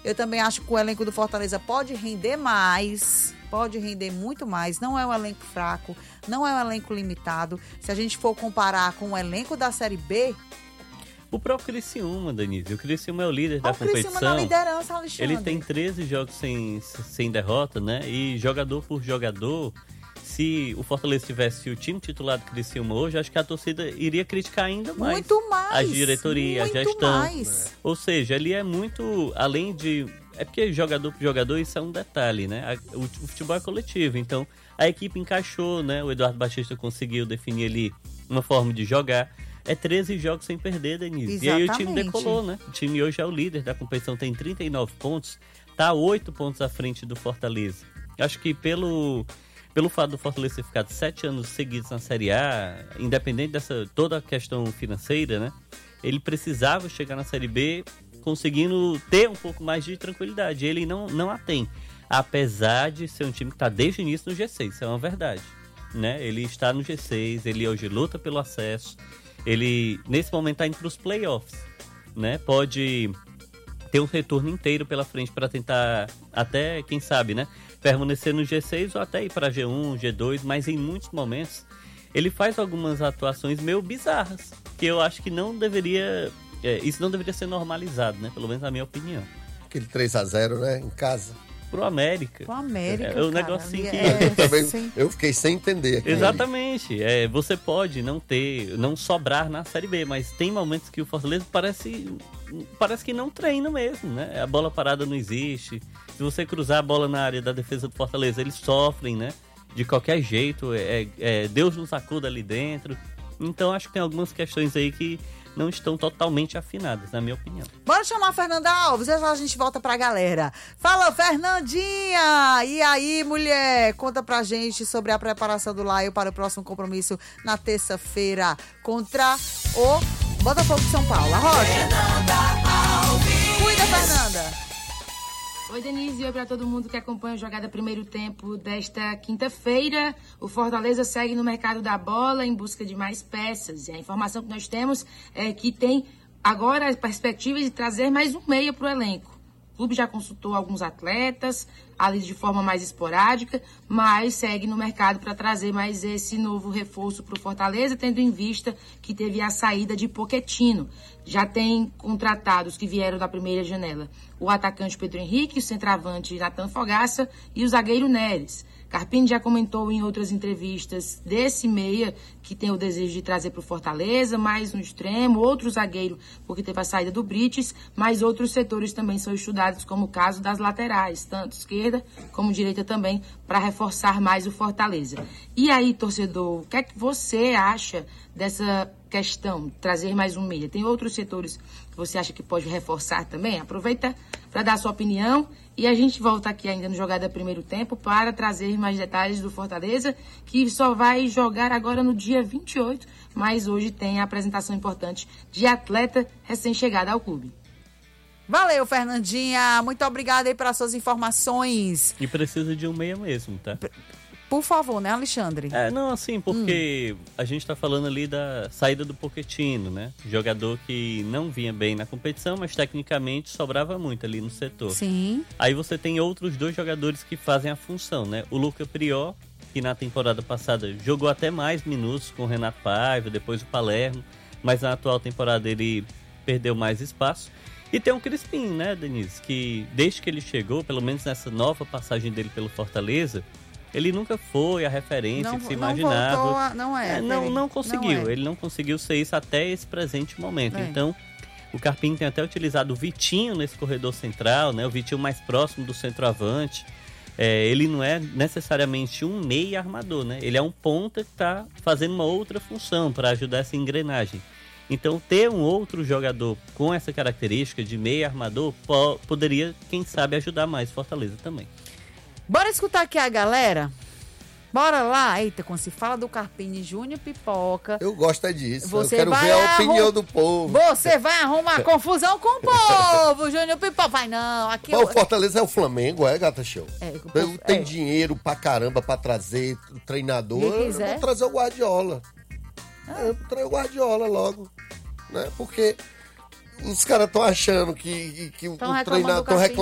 Eu também acho que o elenco do Fortaleza pode render mais, pode render muito mais. Não é um elenco fraco, não é um elenco limitado. Se a gente for comparar com o elenco da Série B... O próprio Criciúma, Denise. O Criciúma é o líder da competição. O Criciúma na liderança, Alexandre. Ele tem 13 jogos sem derrota, né? E jogador por jogador, se o Fortaleza tivesse o time titular do Criciúma hoje, acho que a torcida iria criticar ainda mais. Muito mais. A diretoria, a gestão. Mais. Ou seja, ele é muito, além de... É porque jogador por jogador, isso é um detalhe, né? O futebol é coletivo, então a equipe encaixou, né? O Eduardo Batista conseguiu definir ali uma forma de jogar. É 13 jogos sem perder, Denise. Exatamente. E aí o time decolou, né? O time hoje é o líder da competição, tem 39 pontos, tá 8 pontos à frente do Fortaleza. Acho que pelo fato do Fortaleza ter ficado 7 anos seguidos na Série A, independente dessa toda a questão financeira, né? Ele precisava chegar na Série B conseguindo ter um pouco mais de tranquilidade. Ele não a tem. Apesar de ser um time que está desde o início no G6, isso é uma verdade, né? Ele está no G6, ele hoje luta pelo acesso. Ele, nesse momento, está indo para os playoffs, né? Pode ter um retorno inteiro pela frente para tentar, até, quem sabe, né? Permanecer no G6 ou até ir para G1, G2, mas em muitos momentos ele faz algumas atuações meio bizarras, que eu acho que não deveria, isso não deveria ser normalizado, né? Pelo menos na minha opinião. Aquele 3-0, né? Em casa. Pro América. Pro América, é um negocinho que... Eu fiquei sem entender aqui. Exatamente. Você pode não sobrar na Série B, mas tem momentos que o Fortaleza parece que não treina mesmo, né? A bola parada não existe. Se você cruzar a bola na área da defesa do Fortaleza, eles sofrem, né? De qualquer jeito. Deus nos acuda ali dentro. Então, acho que tem algumas questões aí que não estão totalmente afinadas, na minha opinião. Bora chamar a Fernanda Alves, já a gente volta pra galera. Fala, Fernandinha! E aí, mulher? Conta pra gente sobre a preparação do Lion para o próximo compromisso na terça-feira contra o Botafogo de São Paulo. A Rocha. Fernanda Alves. Cuida, Fernanda! Oi, Denise, e oi para todo mundo que acompanha a jogada primeiro tempo desta quinta-feira. O Fortaleza segue no mercado da bola em busca de mais peças. E a informação que nós temos é que tem agora a perspectiva de trazer mais um meia para o elenco. O clube já consultou alguns atletas, ali de forma mais esporádica, mas segue no mercado para trazer mais esse novo reforço para o Fortaleza, tendo em vista que teve a saída de Pochettino. Já tem contratados que vieram da primeira janela o atacante Pedro Henrique, o centroavante Natan Fogaça e o zagueiro Neres. Carpini já comentou em outras entrevistas desse meia que tem o desejo de trazer para o Fortaleza, mais um extremo, outro zagueiro, porque teve a saída do Brites, mas outros setores também são estudados, como o caso das laterais, tanto esquerda como direita também, para reforçar mais o Fortaleza. E aí, torcedor, o que é que você acha dessa questão, trazer mais um meia? Tem outros setores que você acha que pode reforçar também? Aproveita para dar a sua opinião e a gente volta aqui ainda no Jogada Primeiro Tempo para trazer mais detalhes do Fortaleza, que só vai jogar agora no dia 28, mas hoje tem a apresentação importante de atleta recém-chegada ao clube. Valeu, Fernandinha. Muito obrigada aí pelas suas informações. E precisa de um meia mesmo, tá? Por favor, né, Alexandre? Não, assim, porque a gente tá falando ali da saída do Pochettino, né? Jogador que não vinha bem na competição, mas tecnicamente sobrava muito ali no setor. Sim. Aí você tem outros dois jogadores que fazem a função, né? O Luca Prior, que na temporada passada jogou até mais minutos com o Renato Paiva, depois o Palermo, mas na atual temporada ele perdeu mais espaço. E tem o Crispim, né, Denise? Que desde que ele chegou, pelo menos nessa nova passagem dele pelo Fortaleza, ele nunca foi a referência que se imaginava. Não conseguiu. Ele não conseguiu ser isso até esse presente momento. Então, o Carpini tem até utilizado o Vitinho nesse corredor central, né? O Vitinho mais próximo do centroavante. Ele não é necessariamente um meia armador, né? Ele é um ponta que está fazendo uma outra função para ajudar essa engrenagem. Então, ter um outro jogador com essa característica de meia armador poderia, quem sabe, ajudar mais Fortaleza também. Bora escutar aqui a galera? Bora lá. Eita, quando se fala do Carpini Júnior Pipoca... Eu gosto disso. Eu quero ver a opinião do povo. Você vai arrumar confusão com o povo, Júnior Pipoca. Vai não. Aqui o Fortaleza é o Flamengo, Gata Show? Tem dinheiro pra caramba pra trazer o treinador. Eu vou trazer o Guardiola. Eu trago o Guardiola logo. Né? Porque os caras estão achando que o treinador...